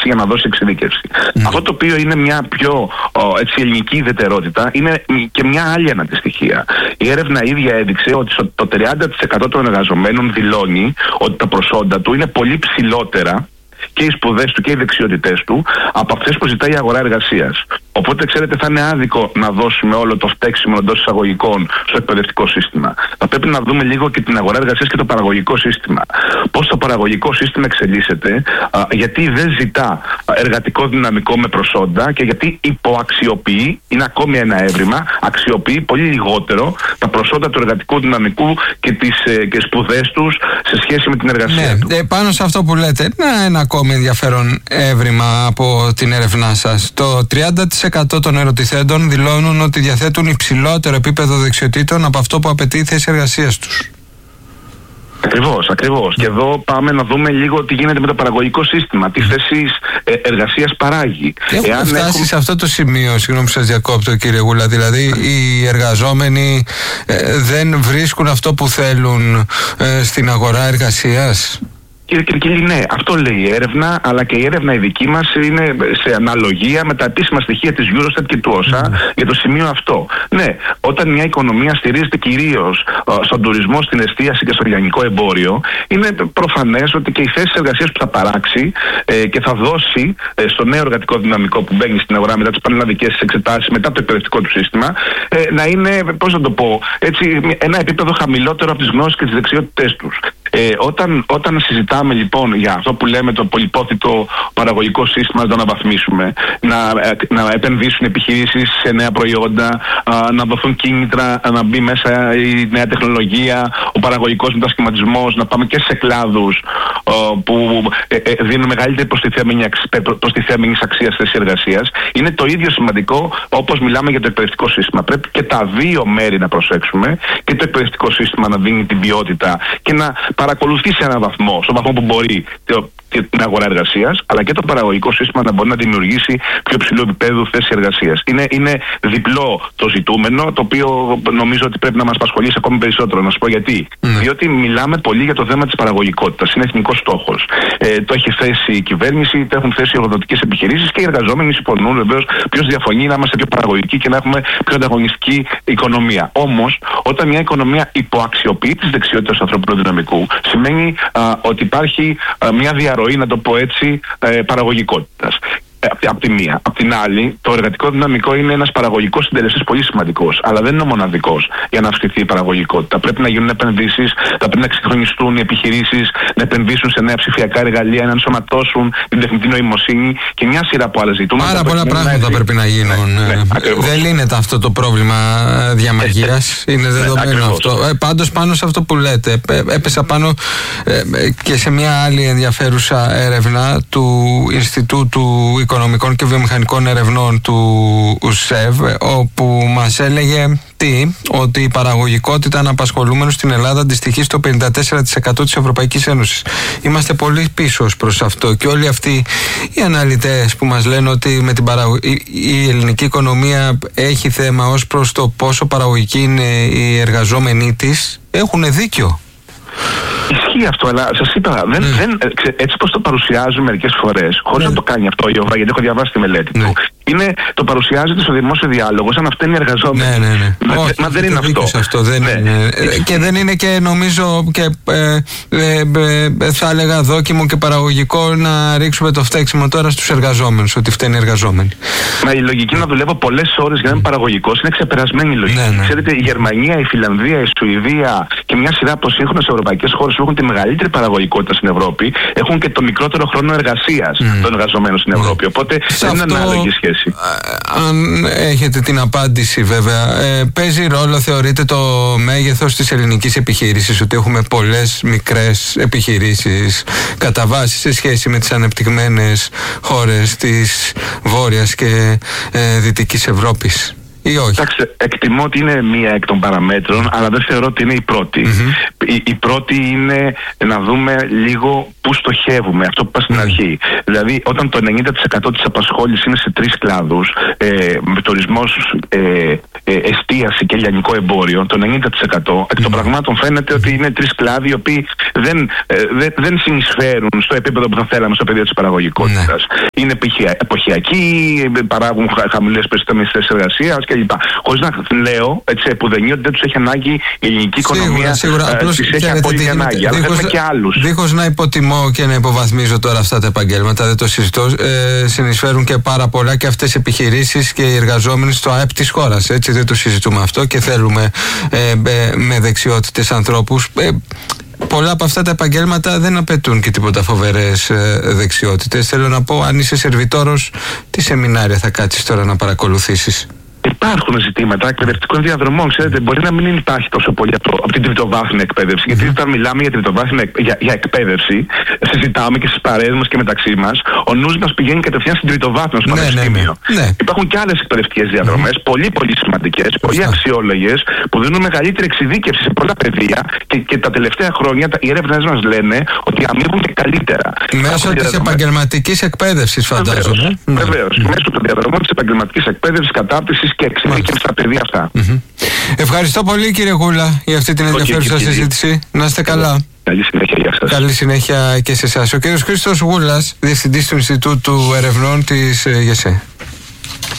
για να δώσει εξειδίκευση. Αυτό το οποίο είναι μια πιο ελληνική ιδιαιτερότητα είναι και μια άλλη αναντιστοιχεία. Η έρευνα ίδια έδειξε ότι το 30% των εργαζομένων δηλώνει ότι τα προσόντα του είναι πολύ ψηλότερα, και οι σπουδές του και οι δεξιότητές του, από αυτές που ζητάει η αγορά εργασίας. Οπότε, ξέρετε, θα είναι άδικο να δώσουμε όλο το φταίξιμο εντός εισαγωγικών στο εκπαιδευτικό σύστημα. Θα πρέπει να δούμε λίγο και την αγορά εργασίας και το παραγωγικό σύστημα. Πώς το παραγωγικό σύστημα εξελίσσεται, γιατί δεν ζητά εργατικό δυναμικό με προσόντα και γιατί υποαξιοποιεί, είναι ακόμη ένα έβριμα, αξιοποιεί πολύ λιγότερο τα προσόντα του εργατικού δυναμικού και σπουδές τους σε σχέση με την εργασία του. Πάνω σε αυτό που λέτε, ένα ακόμη ενδιαφέρον έβριμα από την έρευνά σας. Το 30% των ερωτηθέντων δηλώνουν ότι διαθέτουν υψηλότερο επίπεδο δεξιοτήτων από αυτό που απαιτεί η θέση εργασίας τους. Ακριβώς. Και εδώ πάμε να δούμε λίγο τι γίνεται με το παραγωγικό σύστημα, τι θέσεις εργασίας παράγει. Έχουμε φτάσει σε αυτό το σημείο, συγγνώμη που σας διακόπτω κύριε Γούλα, δηλαδή οι εργαζόμενοι δεν βρίσκουν αυτό που θέλουν στην αγορά εργασίας. Κύριε Κυρκίλη, ναι, αυτό λέει η έρευνα, αλλά και η έρευνα η δική μας είναι σε αναλογία με τα επίσημα στοιχεία της Eurostat και του ΩΣΑ για το σημείο αυτό. Ναι, όταν μια οικονομία στηρίζεται κυρίως στον τουρισμό, στην εστίαση και στο λιανικό εμπόριο, είναι προφανές ότι και οι θέσεις εργασίας που θα παράξει και θα δώσει στο νέο εργατικό δυναμικό που μπαίνει στην αγορά μετά τις πανελλαδικές εξετάσεις, μετά το εκπαιδευτικό του σύστημα, να είναι, πώς να το πω, έτσι, ένα επίπεδο χαμηλότερο από τις γνώσεις και τις δεξιότητές τους. Όταν συζητάμε λοιπόν για αυτό που λέμε το πολυπόθητο παραγωγικό σύστημα, να το αναβαθμίσουμε, να επενδύσουν επιχειρήσεις σε νέα προϊόντα, να δοθούν κίνητρα, να μπει μέσα η νέα τεχνολογία, ο παραγωγικός μετασχηματισμός, να πάμε και σε κλάδους που δίνουν μεγαλύτερη προστιθέμενη αξία στις εργασίες, είναι το ίδιο σημαντικό όπως μιλάμε για το εκπαιδευτικό σύστημα. Πρέπει και τα δύο μέρη να προσέξουμε, και το εκπαιδευτικό σύστημα να δίνει την ποιότητα και να παρακολουθεί σε έναν βαθμό, στον βαθμό που μπορεί, την αγορά εργασίας, αλλά και το παραγωγικό σύστημα να μπορεί να δημιουργήσει πιο ψηλό επίπεδο θέσεις εργασίας. Είναι διπλό το ζητούμενο, το οποίο νομίζω ότι πρέπει να μας απασχολήσει ακόμη περισσότερο. Να σου πω γιατί. Διότι μιλάμε πολύ για το θέμα της παραγωγικότητας. Είναι εθνικός στόχος. Το έχει θέσει η κυβέρνηση, το έχουν θέσει οι εργοδοτικές επιχειρήσεις και οι εργαζόμενοι συμφωνούν βεβαίως ποιος διαφωνεί να είμαστε πιο παραγωγικοί και να έχουμε πιο ανταγωνιστική οικονομία. Όμως, όταν μια οικονομία υποαξιοποιεί τις δεξιότητες του ανθρώπινου δυναμικού, σημαίνει ότι υπάρχει μια διαρροή, να το πω έτσι, παραγωγικότητας. Από τη μία. Απ' την άλλη, το εργατικό δυναμικό είναι ένας παραγωγικός συντελεστής πολύ σημαντικός, αλλά δεν είναι ο μοναδικός για να αυξηθεί η παραγωγικότητα. Πρέπει να γίνουν επενδύσεις, θα πρέπει να εξυγχρονιστούν οι επιχειρήσεις, να επενδύσουν σε νέα ψηφιακά εργαλεία, να ενσωματώσουν την τεχνητή νοημοσύνη και μια σειρά από άλλα ζητήματα. Πάρα πολλά πράγματα πρέπει να γίνουν. Δεν λύνεται αυτό το πρόβλημα διαμαγείας. Είναι δεδομένο αυτό. Πάντως, πάνω σε αυτό που λέτε, έπεσα πάνω και σε μια άλλη ενδιαφέρουσα έρευνα του Ινστιτούτου Οικονομικών και Βιομηχανικών Ερευνών του ΟΥΣΕΒ, όπου μας έλεγε ότι η παραγωγικότητα αναπασχολούμενου στην Ελλάδα αντιστοιχεί στο 54% της Ευρωπαϊκής Ένωσης. Είμαστε πολύ πίσω προς αυτό, και όλοι αυτοί οι αναλυτές που μας λένε ότι με η ελληνική οικονομία έχει θέμα ως προς το πόσο παραγωγική είναι οι εργαζόμενοι της, έχουν δίκιο. Ισχύει αυτό, αλλά σας είπα, έτσι πως το παρουσιάζουν μερικές φορές, χωρίς να το κάνει αυτό η ΟΒΑ, γιατί έχω διαβάσει τη μελέτη του, το παρουσιάζεται στο δημόσιο διάλογο σαν αυτό είναι εργαζόμενοι. Μα δεν είναι αυτό. Και δεν είναι και νομίζω και θα έλεγα δόκιμο και παραγωγικό να ρίξουμε το φταίξιμο τώρα στους εργαζόμενους, ότι φταίνουν οι εργαζόμενοι. Μα η λογική να δουλεύω πολλές ώρες για να είμαι παραγωγικός είναι ξεπερασμένη λογική. Ξέρετε, η Γερμανία, η Φιλανδία, η Σουηδία και μια σειρά από σύγχρονες ευρωπαϊκές χώρες που έχουν τη μεγαλύτερη παραγωγικότητα στην Ευρώπη έχουν και το μικρότερο χρόνο εργασίας των εργαζομένων στην Ευρώπη. Οπότε δεν είναι ανάλογη σχέση. Αν έχετε την απάντηση, βέβαια, παίζει ρόλο, θεωρείτε, το μέγεθος της ελληνικής επιχείρησης, ότι έχουμε πολλές μικρές επιχειρήσεις κατά βάση σε σχέση με τις ανεπτυγμένες χώρες της Βόρειας και Δυτικής Ευρώπης? ή όχι? Κοιτάξτε, εκτιμώ ότι είναι μία εκ των παραμέτρων, αλλά δεν θεωρώ ότι είναι η πρώτη. Η πρώτη είναι να δούμε λίγο πού στοχεύουμε, αυτό που είπα στην αρχή. Δηλαδή, όταν το 90% της απασχόλησης είναι σε 3 κλάδους, τουρισμός, εστίαση και λιανικό εμπόριο, το 90%, εκ των πραγμάτων φαίνεται ότι είναι 3 κλάδοι οι οποίοι δεν συνεισφέρουν στο επίπεδο που θα θέλαμε στο πεδίο της παραγωγικότητας. Είναι εποχιακοί, παράγουν χαμηλές θέσεις εργασίας κλπ. Χωρίς να λέω επουδενή ότι δεν τους έχει ανάγκη η ελληνική οικονομία. Σίγουρα. Τις έχει απόλυτη ανάγκη. Αλλά θέλουμε και άλλους. Δίχως να υποτιμώ και να υποβαθμίζω τώρα αυτά τα επαγγέλματα, δεν το συζητώ. Συνεισφέρουν και πάρα πολλά και αυτές οι επιχειρήσεις και οι εργαζόμενοι στο ΑΕΠ της χώρας. Έτσι, δεν το συζητούμε αυτό και θέλουμε με δεξιότητες ανθρώπους. Πολλά από αυτά τα επαγγέλματα δεν απαιτούν και τίποτα φοβερές δεξιότητες. Θέλω να πω, αν είσαι σερβιτόρος, τι σεμινάρια θα κάτσεις τώρα να παρακολουθήσεις? Υπάρχουν ζητήματα εκπαιδευτικών διαδρομών. Ξέρετε, μπορεί να μην υπάρχει τόσο πολύ από την τριτοβάθμια εκπαίδευση. Γιατί όταν μιλάμε για τριτοβάθμια για εκπαίδευση, συζητάμε και στις παρέες μας και μεταξύ μας, ο νους μας πηγαίνει κατευθείαν στην τριτοβάθμια, στο πανεπιστήμιο. Υπάρχουν και άλλες εκπαιδευτικές διαδρομές, πολύ σημαντικές, πολύ αξιόλογες, που δίνουν μεγαλύτερη εξειδίκευση σε πολλά πεδία και τα τελευταία χρόνια οι έρευνες μας λένε ότι αμείβουν και καλύτερα. Μέσω της επαγγελματικής εκπαίδευσης, φαντάζομαι. Βεβαίως. Μέσω των διαδρομών της επαγγελματικής εκπαίδευσης, κατάρτισης και εξειδίκευση στα πεδία αυτά. Ευχαριστώ πολύ, κύριε Γούλα, για αυτή την ενδιαφέρουσα συζήτηση. Να είστε καλά. Καλή συνέχεια, γεια σας. Καλή συνέχεια και σε εσάς. Ο κύριος Χρήστος Γούλας, Διευθυντής του Ινστιτούτου Ερευνών της ΓΕΣΕ.